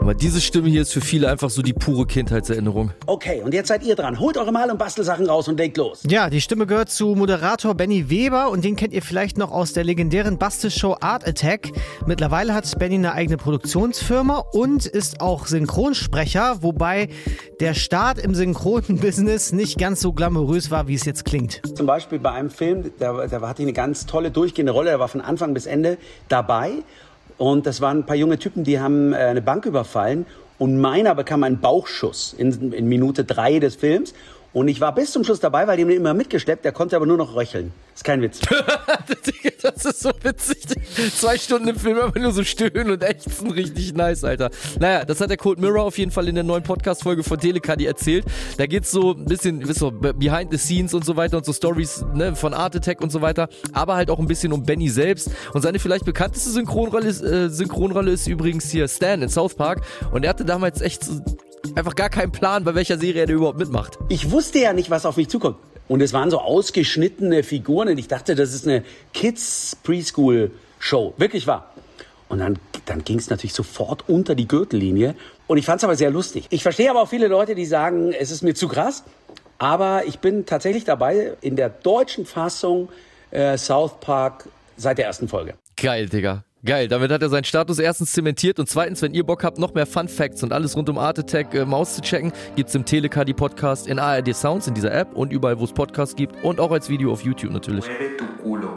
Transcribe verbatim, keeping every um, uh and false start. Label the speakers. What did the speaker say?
Speaker 1: Aber diese Stimme hier ist für viele einfach so die pure Kindheitserinnerung.
Speaker 2: Okay, und jetzt seid ihr dran. Holt eure Mal- und Bastelsachen raus und legt los.
Speaker 3: Ja, die Stimme gehört zu Moderator Benny Weber und den kennt ihr vielleicht noch aus der legendären Bastelshow Art Attack. Mittlerweile hat Benny eine eigene Produktionsfirma und ist auch Synchronsprecher, wobei der Start im Synchronbusiness nicht ganz so glamourös war, wie es jetzt klingt.
Speaker 2: Zum Beispiel bei einem Film, da, da hatte ich eine ganz tolle, durchgehende Rolle. Der war von Anfang bis Ende dabei. Und das waren ein paar junge Typen, die haben äh, eine Bank überfallen. Und meiner bekam einen Bauchschuss in, in Minute drei des Films. Und ich war bis zum Schluss dabei, weil die haben ihn immer mitgeschleppt. Der konnte aber nur noch röcheln. Ist kein Witz.
Speaker 1: Das ist so witzig. Zwei Stunden im Film einfach nur so stöhnen und ächzen. Richtig nice, Alter. Naja, das hat der Cold Mirror auf jeden Fall in der neuen Podcast-Folge von Telecaddy erzählt. Da geht's so ein bisschen, wisst ihr, behind the scenes und so weiter und so Stories, ne, von Art Attack und so weiter. Aber halt auch ein bisschen um Benny selbst. Und seine vielleicht bekannteste Synchronrolle ist, äh, Synchronrolle ist übrigens hier Stan in South Park. Und er hatte damals echt so einfach gar keinen Plan, bei welcher Serie er überhaupt mitmacht.
Speaker 2: Ich wusste ja nicht, was auf mich zukommt. Und es waren so ausgeschnittene Figuren und ich dachte, das ist eine Kids-Preschool-Show. Wirklich wahr. Und dann, dann ging es natürlich sofort unter die Gürtellinie. Und ich fand es aber sehr lustig. Ich verstehe aber auch viele Leute, die sagen, es ist mir zu krass. Aber ich bin tatsächlich dabei in der deutschen Fassung äh, South Park seit der ersten Folge.
Speaker 1: Geil, Digga. Geil, damit hat er seinen Status erstens zementiert und zweitens, wenn ihr Bock habt, noch mehr Fun Facts und alles rund um Art Attack äh, mal auszuchecken, gibt's im Telecaddy Podcast in A R D Sounds in dieser App und überall, wo es Podcasts gibt und auch als Video auf YouTube natürlich.